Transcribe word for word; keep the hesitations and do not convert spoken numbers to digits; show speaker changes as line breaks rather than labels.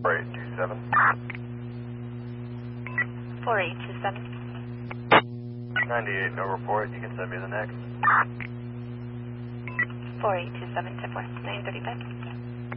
four eight two seven.
four eight two seven.
ninety-eight, no report. You can send me the next.
four eight two seven, Tip West, nine thirty-five.